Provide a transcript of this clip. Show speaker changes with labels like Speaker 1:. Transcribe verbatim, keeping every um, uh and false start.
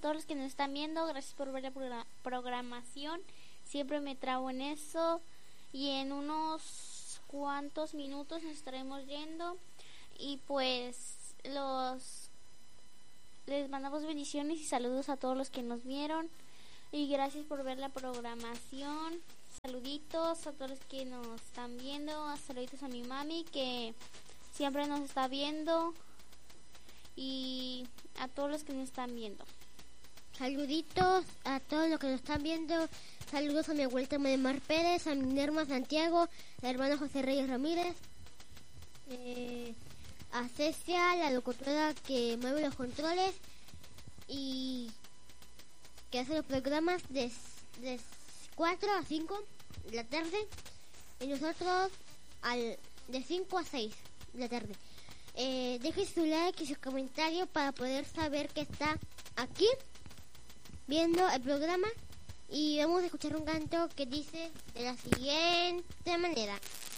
Speaker 1: todos los que nos están viendo, gracias por ver la progra- programación. Siempre me trabo en eso. Y en unos cuantos minutos nos estaremos yendo. Y pues los les mandamos bendiciones y saludos a todos los que nos vieron. Y gracias por ver la programación. Saluditos a todos los que nos están viendo. Saluditos a mi mami que siempre nos está viendo. Y a todos los que nos están viendo.
Speaker 2: Saluditos a todos los que nos están viendo. Saludos a mi abuelita Mar Pérez, a mi hermano Santiago, al hermano José Reyes Ramírez, eh, a Cecia, la locutora que mueve los controles y que hace los programas de, de cuatro a cinco de la tarde y nosotros al, de cinco a seis de la tarde. Eh, deje su like y su comentario para poder saber que está aquí viendo el programa, y vamos a escuchar un canto que dice de la siguiente manera.